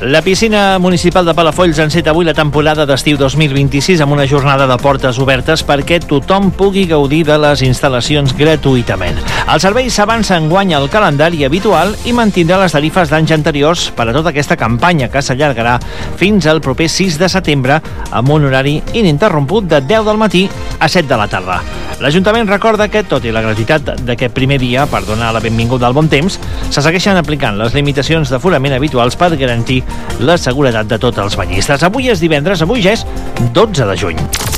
La piscina municipal de Palafolls enceta avui la temporada d'estiu 2026 amb una jornada de portes obertes perquè tothom pugui gaudir de les instal·lacions gratuïtament. El servei s'avança enguany al calendari habitual i mantindrà les tarifes d'anys anteriors per a tota aquesta campanya que s'allargarà fins al proper 6 de setembre amb un horari ininterromput de 10 del matí a 7 de la tarda. L'Ajuntament recorda que, tot i la gratuïtat d'aquest primer dia per donar la benvinguda al bon temps, se segueixen aplicant les limitacions d'aforament habituals per garantir la seguretat de tots els banyistes. Avui és divendres, avui ja és 12 de juny.